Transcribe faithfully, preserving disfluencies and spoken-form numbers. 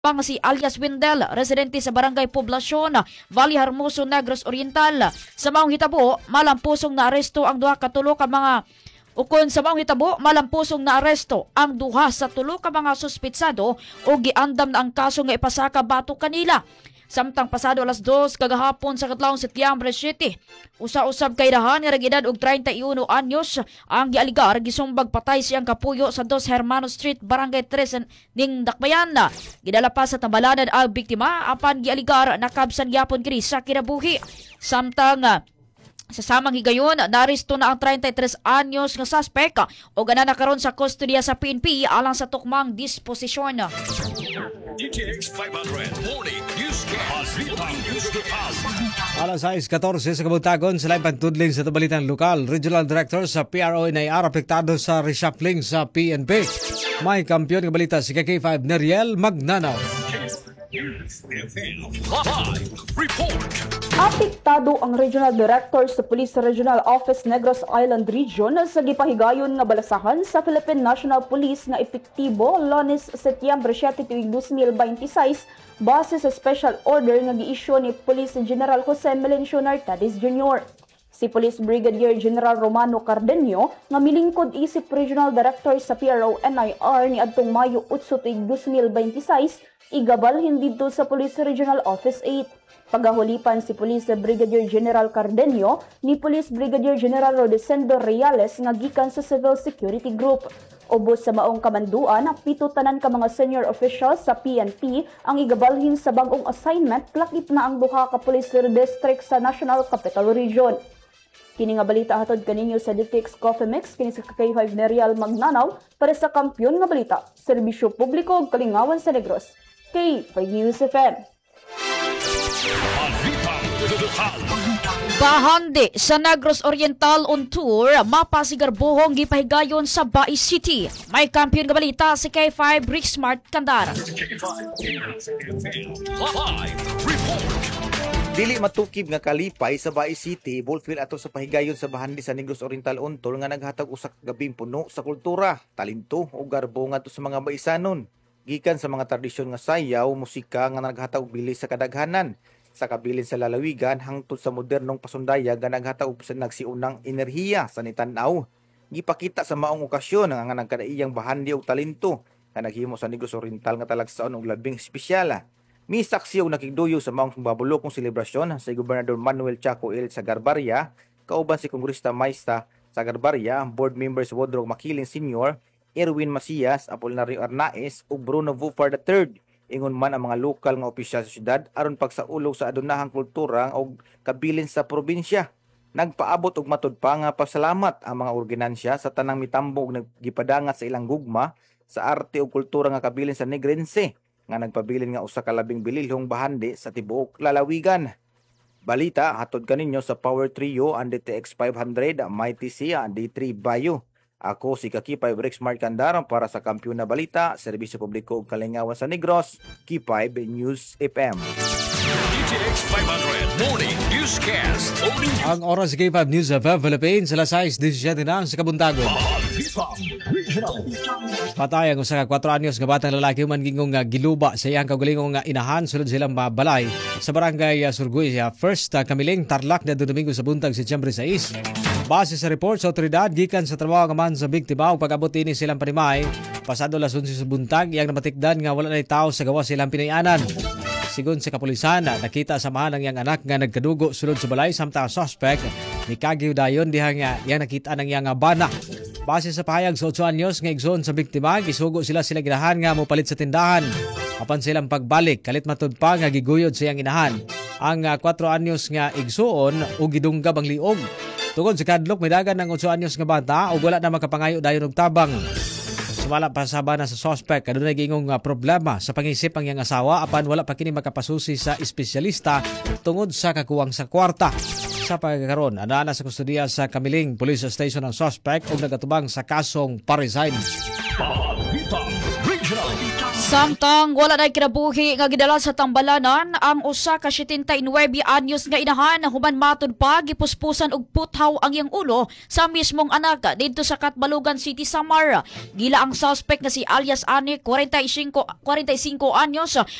pang si alias Windel, residente sa Barangay Poblasyon, Valle Hermoso, Negros Oriental. Sa maong hitabo, malampusong na aresto ang duha ka tulo ka mga ukon sa maong hitabo, malampusong na aresto ang duha sa tulo ka mga suspitsado o giandam na ang kaso nga ipasaka batok kanila. Samtang pasado alas dos kagahapon sa Katlawang Setyembre City, usa-usab kay dahan nga edad og thirty-one anyos ang gialigar gisumbag patay siyang kapuyo sa Dos Hermanos Street, Barangay tres ning Dakbayan. Gidala pa sa tambalanan ang biktima apan gialigar nakabsan gyapon kini sa kinabuhi. Samtang sa samang higayon, naristo na ang thirty-three anyos nga suspect o gana na karon sa kustodiya sa P N P alang sa tukmang disposisyon. D T X five hundred Morning Newscast. Alas sais fourteen sa kabutagon sa laing pagtudling sa tabalitan lokal. Regional Director sa P R O N I R apektado sa reshuffling sa P N P. May kampiyon ng balita si K K five Neriel Magnanaw. Live report. Apektado ang Regional Director sa Police Regional Office Negros Island Region sa gipahigayon nga balasahan sa Philippine National Police nga epektibo Lunes, Setyembre seven, twenty twenty-six base sa special order nga gi-issue ni Police General Jose Melencio Nartades Junior Si Police Brigadier General Romano Cardenio nga milingkod isip Regional Director sa P R O N I R ni adtong Mayo eight, twenty twenty-six igabalhin dito sa Police Regional Office eight. Pagahulipan si Police Brigadier General Cardenio ni Police Brigadier General Rodesendo Reales nga gikan sa Civil Security Group. Ubos sa maong kamanduan, pito tanan ka mga senior officials sa P N P ang igabalhin sa bagong assignment lakip na ang duha ka police district sa National Capital Region. Kini nga balita hatod kaninyo sa D T X Coffee Mix kini sa K K five Neriel Magnanaw para sa kampiyon nga balita, serbisyo publiko ug kalingawan sa Negros. K five News F M. Bahandi sa Negros Oriental on tour, mapasigar buhong gipahigayon sa Bai City. May kampiyon nga balita si K five Rick Smart Kandara. Live report. Dili matukib nga kalipay sa Bai City, Bullfield ato sa pahigayon sa Bahandi sa Negros Oriental Ontol nga naghatag usa ka gabing puno sa kultura, talento ug garbo ngadto sa mga baisanon. Gikan sa mga tradisyon nga sayaw, musika nga naghatag og bilis sa kadaghanan, sa kabilin sa lalawigan hangtod sa modernong pasundaya nga naghatag og nagsiunang enerhiya sa nitanaw. Gipakita sa maong okasyon nga nagkadaiyang bahandi og talento nga naghimo sa Negros Oriental nga talagsaon og labing espesyal. Misaksi og nakigduyo sa maong babulokong selebrasyon si Gobernador Manuel Chaco L. Sagarbarria, kauban si Kongresta Maista Sagarbarria, board members Wodrog Makiling Senior, Erwin Macias, Apolinario Arnaez ug Bruno Bufar the third. Ingon man ang mga lokal nga opisyal sa syudad aron pagsaulog sa adunahang kultura ug kabilin sa probinsya. Nagpaabot og matud pa nga pasalamat ang mga ordinansya sa tanang mitambog naggipadangat sa ilang gugma sa arte ug kultura nga kabilin sa Negrense nga nagpabilin nga usa ka labing bililhong bahandi sa tibuok lalawigan. Balita hatod kaninyo sa Power Trio and D T X five hundred, Mighty Sia and D three Bayo. Ako si Kakipay Rick Smart Kandara para sa Kampiyon na Balita, Serbisyo Publiko ug Kalingawan sa Negros, K five News F M. D T X five hundred Morning Newscast. Ang oras sa K five News F M Philippines, alas sais diecisiete na sa kabuntagon. Patay ang usa ka four anyos nga batang lalaki man gingong nga giluba sa iyang kaugalingong nga inahan sulod silang balay sa barangay uh, Surgoy, uh, First uh, Kamiling, Tarlac na Domingo sa buntag Setyembre sais. Base sa report sa otoridad, gikan sa trabaho nga man sa biktima ug pag-abot ini silang panimay, pasado alas onse sa buntag, iyang nabatikdan nga wala nay tawo sa gawas silang pinayanan. Sigon sa kapulisan, nakita samahan ang iyang anak nga nagkadugo sulod sa balay samtang suspect ni kagiw dayon diha nga iyang nakita ng iyang bana. Base sa pahayag sa eight anyos nga igsoon sa biktima, gisugo sila sila ginahan nga mopalit sa tindahan. Apan silang pagbalik, kalit matud pa nga giguyod sa iyang inahan. Ang uh, four anyos nga igsoon o gidunggab ang liog. Tungod sa kadlok, may dagan ng eight anyos nga bata o wala na makapangayo dayon og tabang. Sumala pa sa bana sa suspect, kadunay gingong uh, problema sa pangisip ang iyang asawa apan wala pa kini makapasusi sa espesyalista tungod sa kakuwang sa kwarta. Sa pagkakaroon, anana sa kustodiya sa Kamiling Police Station ang suspect o nagatubang sa kasong parricide. Balita Regional. Samtang wala na kinabuhi nga gidala sa tambalanan ang usa ka setenta y nueve anyos nga inahan human matud pa gipuspusan og puthaw ang iyang ulo sa mismong anak didto sa Catbalogan City, Samar. Gila ang suspect nga si alias Ani, forty-five, forty-five anyos,